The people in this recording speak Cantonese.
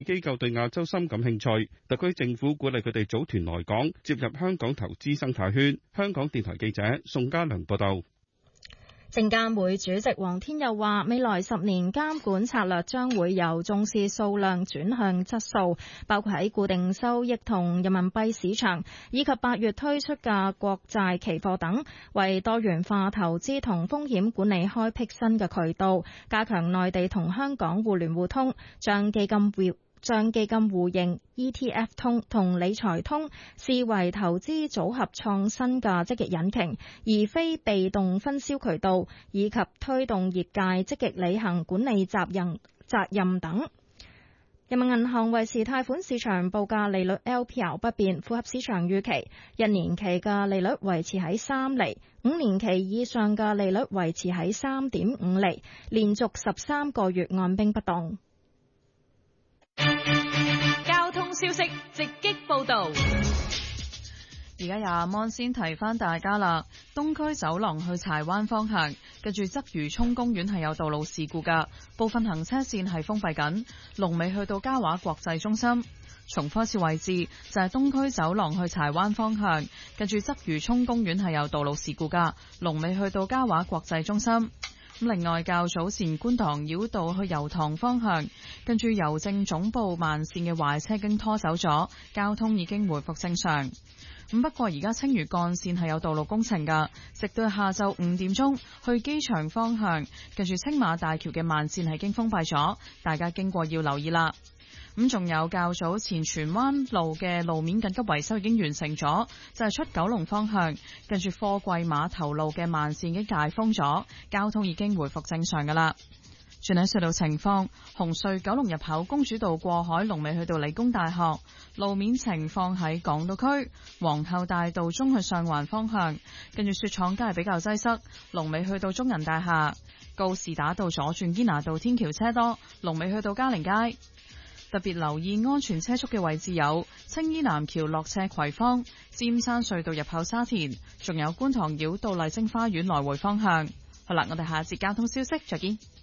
機構對亞洲深感興趣，特區政府鼓勵佢哋組團來港，接入香港投資生態圈。香港電台記者宋家良報道。 證監會主席黃天佑話，未來10年監管策略將會由重視數量轉向質素，包括喺固定收益同人民幣市場，以及8月推出嘅國債期貨等，為多元化投資同風險管理開闢新嘅渠道，加強內地同香港互聯互通，將基金互認、ETF 通同理財通視為投資組合創新嘅積極引擎，而非被動分銷渠道，以及推動業界積極履行管理責任等。人民銀行維持貸款市場報價利率 LPR 不變，符合市場預期。1年期嘅利率維持喺3厘，5年期以上嘅利率維持喺3.5厘，連續13個月按兵不動。 交通消息直擊報道。 而家阿芒先提翻大家啦，東區走廊去柴灣方向，跟住鰂魚涌公園係有道路事故噶，部分行車線係封閉緊，龍尾去到嘉華國際中心。重複一次位置就係東區走廊去柴灣方向，跟住鰂魚涌公園係有道路事故噶，龍尾去到嘉華國際中心。另外，較早前觀塘繞道去油塘方向，跟住郵政總部慢線嘅壞車已經拖走咗，交通已經回復正常。不過而家青嶼幹線係有道路工程㗎，直到下晝5點鐘去機場方向，跟住青馬大橋嘅慢線係已經封閉咗，大家經過要留意啦。仲有較早前荃灣路嘅路面緊急維修已經完成咗，就係出九龍方向，跟住貨櫃碼頭路嘅慢線已經解封咗，交通已經回復正常㗎啦。轉喺隧道情況，紅隧九龍入口公主道過海龍尾去到理工大學，路面情況喺港島區皇后大道中去上環方向，跟住雪廠街係比較擠塞，龍尾去到中銀大廈，告士打道左轉堅拿道天橋車多，龍尾去到嘉陵街。特別留意安全車速嘅位置有青衣南橋落斜葵芳、尖山隧道入口沙田，仲有觀塘繞道麗晶花園來回方向。好啦，我哋下一節交通消息再見。